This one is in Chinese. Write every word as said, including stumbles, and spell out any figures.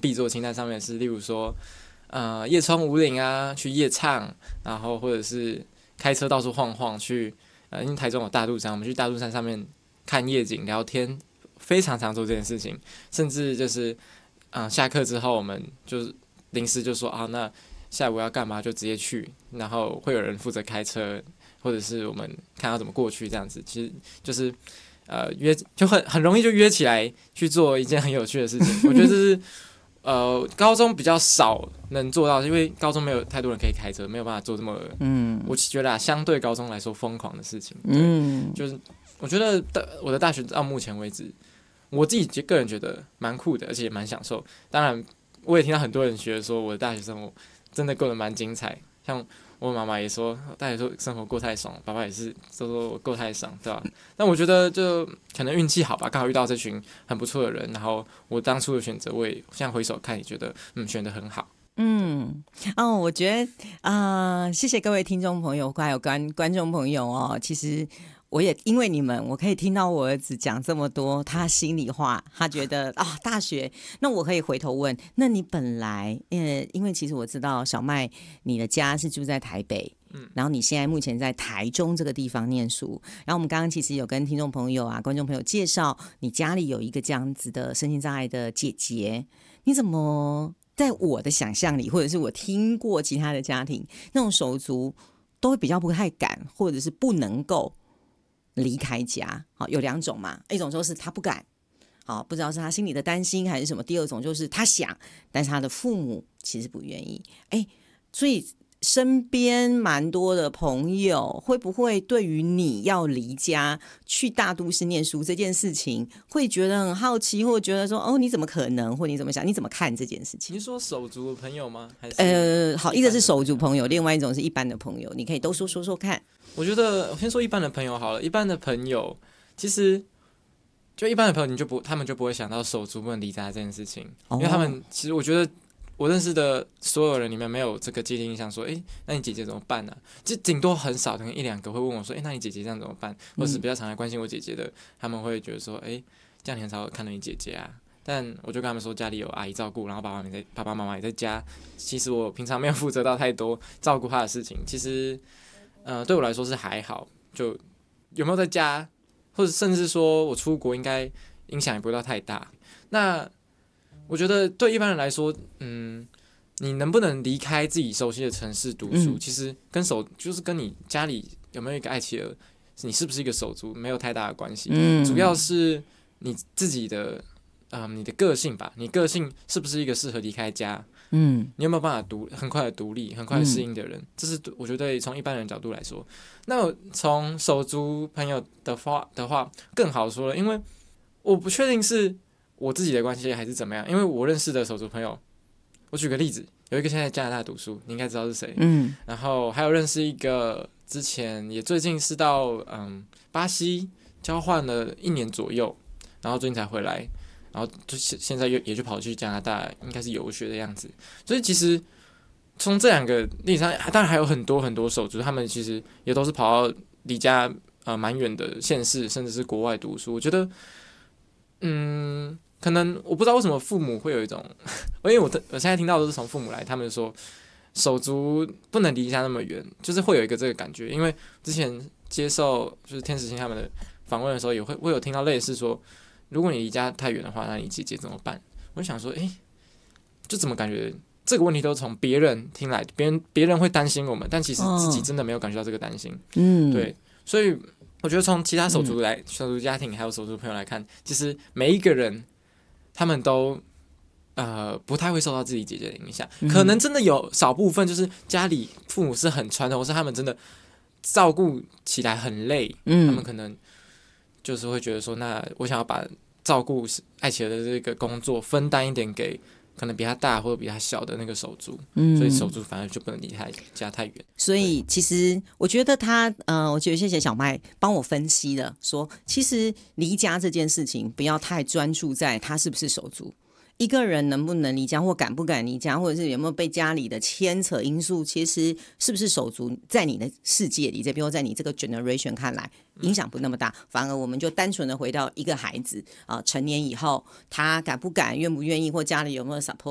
必做清单上面是，例如说，呃，夜冲五岭啊，去夜唱，然后或者是开车到处晃晃去，呃，因为台中有大肚山，我们去大肚山上面看夜景、聊天，非常常做这件事情，甚至就是，嗯、呃，下课之后我们就是临时就说啊，那下午要干嘛就直接去，然后会有人负责开车，或者是我们看要怎么过去这样子，其实就是呃约就很很容易就约起来去做一件很有趣的事情。我觉得这是呃高中比较少能做到，因为高中没有太多人可以开车，没有办法做这么嗯，我觉得啊，相对高中来说疯狂的事情。嗯，就是我觉得我的大学到目前为止，我自己个人觉得蛮酷的，而且也蛮享受。当然，我也听到很多人觉得说我的大学生活真的过得蛮精彩，像我妈妈也说大学生活过太爽，爸爸也是说说我过太爽，对吧？但我觉得就可能运气好吧，刚好遇到这群很不错的人，然后我当初的选择，我也现在回首看也觉得嗯选得很好。 嗯，哦，我觉得啊、呃，谢谢各位听众朋友还有观观众朋友哦，其实。我也因为你们，我可以听到我儿子讲这么多他心里话，他觉得啊、哦，大学，那我可以回头问，那你本来，呃，因为其实我知道小麦你的家是住在台北，嗯，然后你现在目前在台中这个地方念书，然后我们刚刚其实有跟听众朋友啊、观众朋友介绍，你家里有一个这样子的身心障碍的姐姐，你怎么在我的想象里，或者是我听过其他的家庭，那种手足都会比较不太敢，或者是不能够离开家，好，有两种嘛，一种就是他不敢，好，不知道是他心里的担心还是什么；第二种就是他想，但是他的父母其实不愿意。哎，所以身边蛮多的朋友，会不会对于你要离家去大都市念书这件事情，会觉得很好奇，或觉得说哦，你怎么可能，或你怎么想，你怎么看这件事情？ 你是说手足的朋友吗？还是呃，好，一个是手足朋友，另外一种是一般的朋友，你可以都说说说看。 我觉得我先说一般的朋友好了，一般的朋友其实就一般的朋友，你就不他们就不会想到手足不能离家这件事情，因为他们其实我觉得我认识的所有人里面没有这个既定印象说，哎，那你姐姐怎么办呢、啊？就顶多很少，可能一两个会问我说，哎，那你姐姐这样怎么办？或是比较常来关心我姐姐的，他们会觉得说，哎，这样你很少看到你姐姐啊。但我就跟他们说，家里有阿姨照顾，然后爸爸也在，爸爸妈妈也在家。其实我平常没有负责到太多照顾他的事情，其实。呃，对我来说是还好，就有没有在家，或者甚至说我出国，应该影响也不会到太大。那我觉得对一般人来说，嗯，你能不能离开自己熟悉的城市读书，嗯、其实跟手就是跟你家里有没有一个爱妻儿，你是不是一个手足，没有太大的关系。嗯、主要是你自己的，嗯，你的个性吧，你个性是不是一个适合离开家？嗯，你有没有办法独很快的独立、很快的适应的人？嗯、这是我觉得从一般人角度来说，那从手足朋友的话的话更好说了，因为我不确定是我自己的关系还是怎么样，因为我认识的手足朋友，我举个例子，有一个现在在加拿大读书，你应该知道是谁，嗯，然后还有认识一个之前也最近是到嗯巴西交换了一年左右，然后最近才回来。然后就现在也就跑去加拿大，应该是游学的样子。所以其实从这两个例子上，当然还有很多很多手足，他们其实也都是跑到离家呃蛮远的县市，甚至是国外读书。我觉得，嗯，可能我不知道为什么父母会有一种，因为我我现在听到都是从父母来，他们说手足不能离家那么远，就是会有一个这个感觉。因为之前接受就是天使星他们的访问的时候，也会我有听到类似说。如果你离家太远的话，那你姐姐怎么办？我就想说，哎，就怎么感觉这个问题都从别人听来，别人别人会担心我们，但其实自己真的没有感觉到这个担心。嗯，对，所以我觉得从其他手足来、嗯、手足家庭还有手足朋友来看，其实每一个人他们都呃不太会受到自己姐姐的影响，嗯、可能真的有少部分就是家里父母是很传统，或是他们真的照顾起来很累，嗯、他们可能。就是会觉得说，那我想要把照顾爱妻儿的这个工作分担一点给可能比他大或者比他小的那个手足，嗯、所以手足反而就不能离他家太远。 所以其实我觉得他，呃，我觉得谢谢小麦帮我分析了，说其实离家这件事情不要太专注在他是不是手足。一个人能不能离家，或敢不敢离家，或者是有没有被家里的牵扯因素，其实是不是手足，在你的世界里，这比如在你这个 generation 看来，影响不那么大。反而我们就单纯的回到一个孩子啊、呃，成年以后，他敢不敢、愿不愿意，或家里有没有 support。